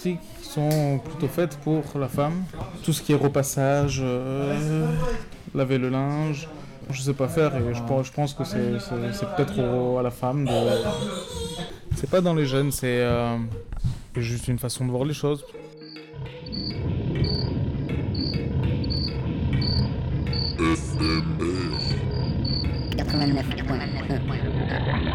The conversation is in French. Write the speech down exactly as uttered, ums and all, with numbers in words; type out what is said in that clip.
pratiques qui sont plutôt faites pour la femme. Tout ce qui est repassage, euh, laver le linge, je sais pas faire et je pense, je pense que c'est, c'est, c'est peut-être au- à la femme de... C'est pas dans les gènes, c'est euh, c'est juste une façon de voir les choses. quatre-vingt-neuf point un